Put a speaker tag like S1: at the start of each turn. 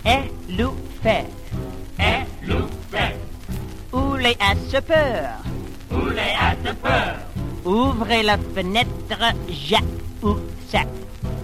S1: Et loup fait.
S2: Et loup fait.
S1: Où les a ce peur.
S2: Où les a de peur.
S1: Ouvrez la fenêtre, ja ou ça.